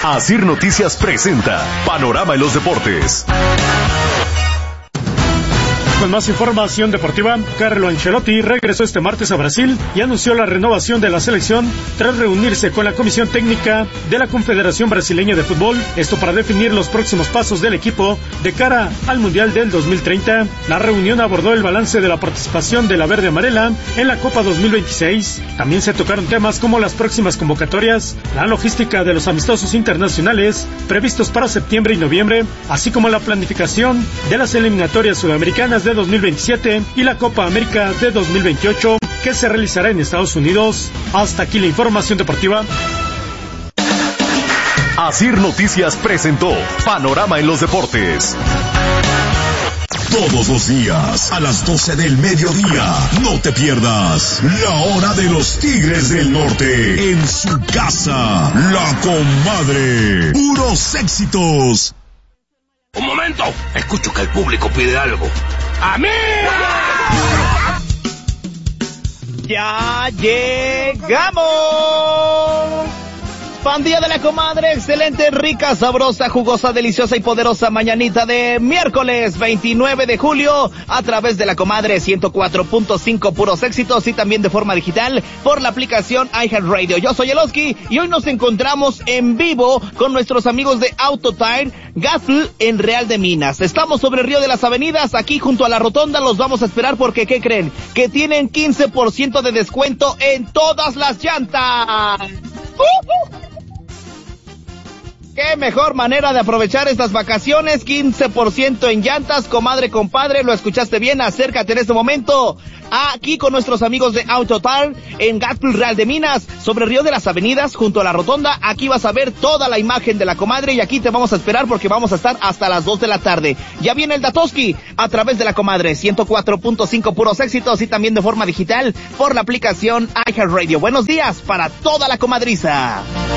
Asir Noticias presenta Panorama en los Deportes. Con más información deportiva, Carlo Ancelotti regresó este martes a Brasil y anunció la renovación de la selección tras reunirse con la Comisión Técnica de la Confederación Brasileña de Fútbol, esto para definir los próximos pasos del equipo de cara al Mundial del 2030. La reunión abordó el balance de la participación de la Verde Amarela en la Copa 2026. También se tocaron temas como las próximas convocatorias, la logística de los amistosos internacionales previstos para septiembre y noviembre, así como la planificación de las eliminatorias sudamericanas de 2027 y la Copa América de 2028 que se realizará en Estados Unidos. Hasta aquí la información deportiva. Asir Noticias presentó Panorama en los Deportes. Todos los días, a las 12 del mediodía, no te pierdas La Hora de los Tigres del Norte, en su casa, La Comadre. Puros éxitos. Un momento, escucho que el público pide algo. ¡A mí! ¡Ya llegamos! Pandilla de la Comadre, excelente, rica, sabrosa, jugosa, deliciosa y poderosa mañanita de miércoles 29 de julio a través de la Comadre 104.5 puros éxitos y también de forma digital por la aplicación iHeartRadio. Yo soy Eloski y hoy nos encontramos en vivo con nuestros amigos de Autotire Gasl en Real de Minas. Estamos sobre el Río de las Avenidas, aquí junto a la rotonda. Los vamos a esperar porque, ¿qué creen? Que tienen 15% de descuento en todas las llantas. ¡Qué mejor manera de aprovechar estas vacaciones! 15% en llantas, comadre, compadre, lo escuchaste bien, acércate en este momento aquí con nuestros amigos de Autotire en Gasl Real de Minas, sobre el Río de las Avenidas, junto a la rotonda. Aquí vas a ver toda la imagen de la Comadre y aquí te vamos a esperar porque vamos a estar hasta las 2 de la tarde. Ya viene el Datoski a través de la Comadre 104.5 puros éxitos y también de forma digital por la aplicación iHeartRadio. Buenos días para toda la comadriza.